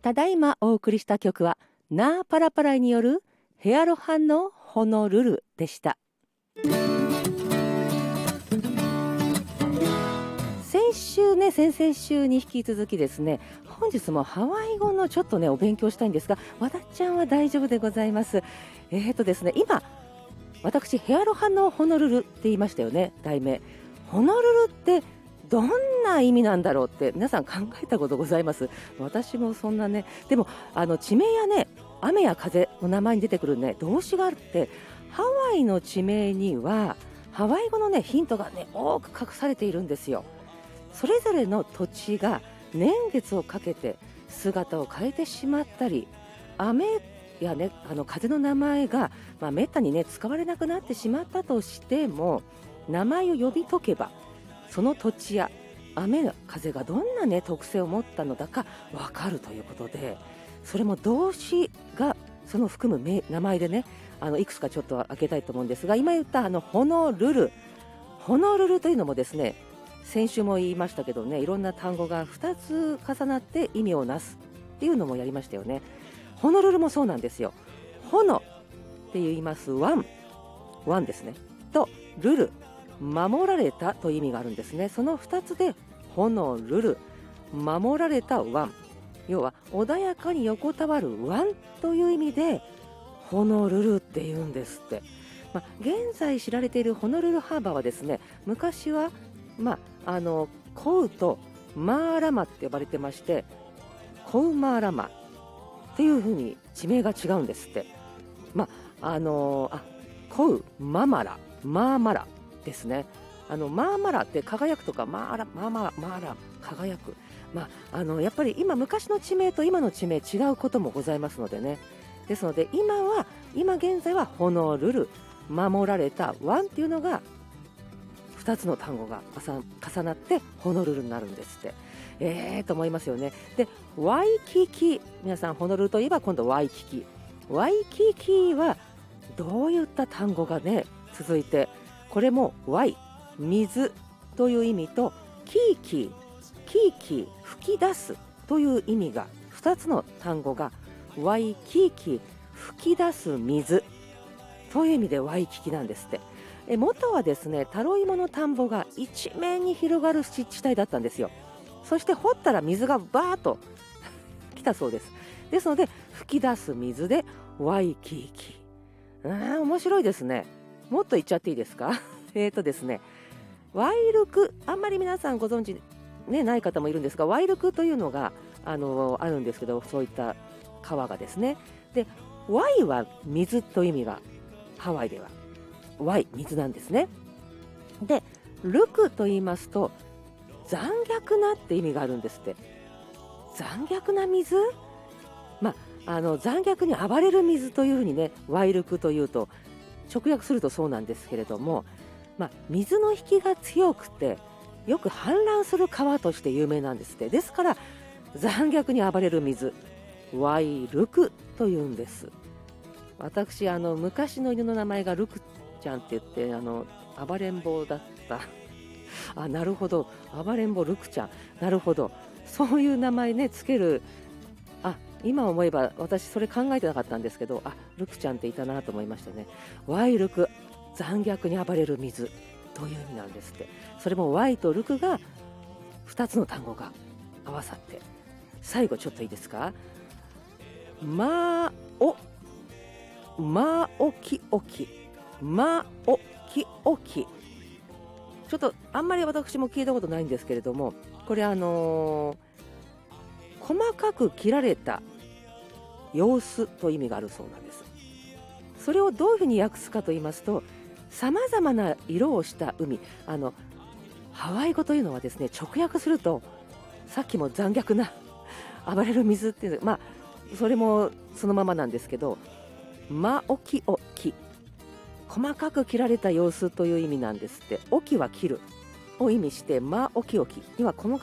ただいまお送りした曲はナーパラパラによるヘアロハンのホノルルでした。先々週に引き続きですね、本日もハワイ語のちょっとねお勉強したいんですが、和田ちゃんは大丈夫でございます。ですね、今私ヘアロハンのホノルルって言いましたよね。題名ホノルルってどんな意味なんだろうって皆さん考えたことございます？私もそんなね、でも地名やね、雨や風の名前に出てくるね動詞があって、ハワイの地名にはハワイ語のねヒントがね多く隠されているんですよ。それぞれの土地が年月をかけて姿を変えてしまったり、雨やね風の名前が、めったにね使われなくなってしまったとしても、名前を呼び解けばその土地や雨や風がどんなね特性を持ったのだか分かるということで、それも動詞がその含む名前でね、いくつかちょっと開けたいと思うんですが、今言ったホノルルというのもですね、先週も言いましたけどね、いろんな単語が2つ重なって意味をなすっていうのもやりましたよね。ホノルルもそうなんですよ。ホノって言いますワンですね、とルル守られたという意味があるんですね。その2つでホノルル守られたワン、要は穏やかに横たわるワンという意味でホノルルって言うんですって。現在知られているホノルルハーバーはですね、昔はコウとマーラマって呼ばれてまして、コウマーラマっていう風に地名が違うんですって。コウママラマーマラですね。マーマラって輝くとか、マーラ輝く、やっぱり昔の地名と今の地名違うこともございますのでね。ですので今現在はホノルル守られたワンっていうのが2つの単語が重なってホノルルになるんですって。と思いますよね。でワイキキ、皆さんホノルルといえば今度ワイキキはどういった単語がね続いて、これもワイ水という意味とキーキー吹き出すという意味が2つの単語がワイキキ吹き出す水という意味でワイキキなんですって。元はですね、タロイモの田んぼが一面に広がる湿地帯だったんですよ。そして掘ったら水がバーッと来たそうです。ですので吹き出す水でワイキキ。面白いですね。もっと言っちゃっていいですか？ですね、ワイルク、あんまり皆さんご存知、ない方もいるんですが、ワイルクというのがあるんですけど、そういった川がですね。でワイは水という意味がハワイではワイ水なんですね。でルクと言いますと残虐なって意味があるんですって。残虐な水、残虐に暴れる水というふうにね、ワイルクというと直訳するとそうなんですけれども、水の引きが強くてよく氾濫する川として有名なんですって。ですから残虐に暴れる水、ワイルクというんです。私昔の犬の名前がルクちゃんって言って暴れん坊だったなるほど、暴れん坊ルクちゃん、なるほど、そういう名前ねつける。今思えば私それ考えてなかったんですけど、ルクちゃんっていたなと思いましたね。ワイルク、残虐に暴れる水という意味なんですって。それもワイとルクが2つの単語が合わさって、最後ちょっといいですか？おきおき、ちょっとあんまり私も聞いたことないんですけれども、これ細かく切られた様子という意味があるそうなんです。それをどういうふうに訳すかと言いますと、さまざまな色をした海、ハワイ語というのはですね、直訳するとさっきも残虐な暴れる水っていう、それもそのままなんですけど、おき細かく切られた様子という意味なんですって。おきは切るを意味して、おきには細か